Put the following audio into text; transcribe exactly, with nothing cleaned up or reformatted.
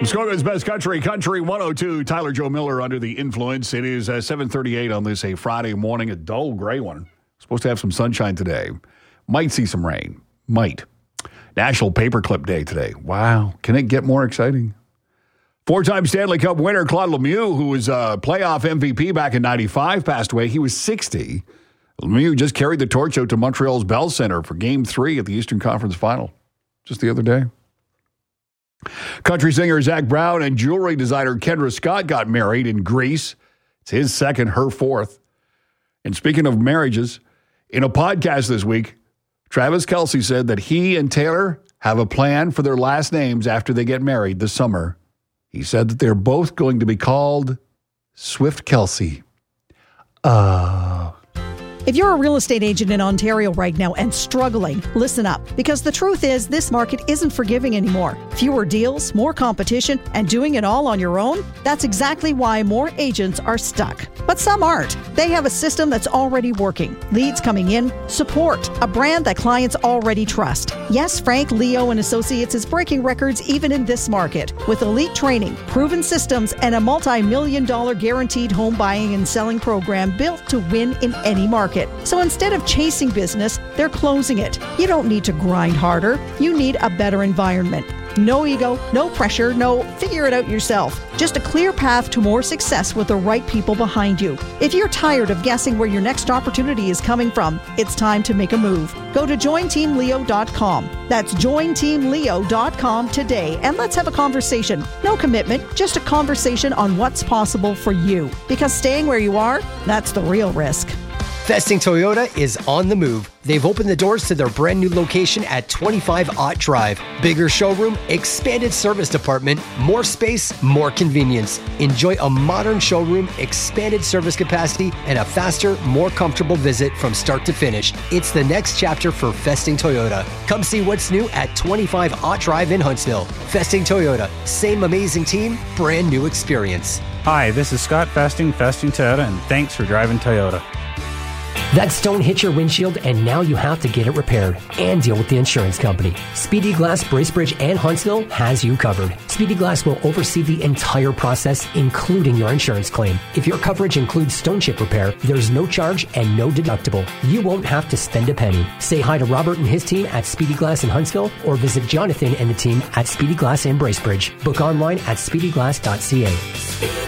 Muskoka's Best Country, Country one oh two. Tyler Joe Miller under the influence. It is uh, seven thirty-eight on this a Friday morning, a dull gray one. Supposed to have some sunshine today. Might see some rain. Might. National Paperclip Day today. Wow. Can it get more exciting? Four-time Stanley Cup winner Claude Lemieux, who was a playoff M V P back in ninety-five, passed away. He was sixty. Lemieux just carried the torch out to Montreal's Bell Center for Game three at the Eastern Conference Final just the other day. Country singer Zach Brown and jewelry designer Kendra Scott got married in Greece. It's his second, her fourth. And speaking of marriages, in a podcast this week, Travis Kelce said that he and Taylor have a plan for their last names after they get married this summer. He said that they're both going to be called Swift Kelce. Uh... If you're a real estate agent in Ontario right now and struggling, listen up. Because the truth is, this market isn't forgiving anymore. Fewer deals, more competition, and doing it all on your own? That's exactly why more agents are stuck. But some aren't. They have a system that's already working. Leads coming in, support, a brand that clients already trust. Yes, Frank, Leo, and Associates is breaking records even in this market. With elite training, proven systems, and a multi-million dollar guaranteed home buying and selling program built to win in any market. So instead of chasing business, they're closing it. You don't need to grind harder. You need a better environment. No ego, no pressure, no figure it out yourself. Just a clear path to more success with the right people behind you. If you're tired of guessing where your next opportunity is coming from, it's time to make a move. Go to join team leo dot com. That's join team leo dot com today, and let's have a conversation. No commitment, just a conversation on what's possible for you. Because staying where you are, that's the real risk. Festing Toyota is on the move. They've opened the doors to their brand new location at twenty-five Ott Drive. Bigger showroom, expanded service department, more space, more convenience. Enjoy a modern showroom, expanded service capacity, and a faster, more comfortable visit from start to finish. It's the next chapter for Festing Toyota. Come see what's new at twenty-five Ott Drive in Huntsville. Festing Toyota, same amazing team, brand new experience. Hi, this is Scott Festing, Festing Toyota, and thanks for driving Toyota. That stone hit your windshield, and now you have to get it repaired and deal with the insurance company. Speedy Glass Bracebridge and Huntsville has you covered. Speedy Glass will oversee the entire process, including your insurance claim. If your coverage includes stone chip repair, there's no charge and no deductible. You won't have to spend a penny. Say hi to Robert and his team at Speedy Glass in Huntsville, or visit Jonathan and the team at Speedy Glass in Bracebridge. Book online at speedy glass dot c a.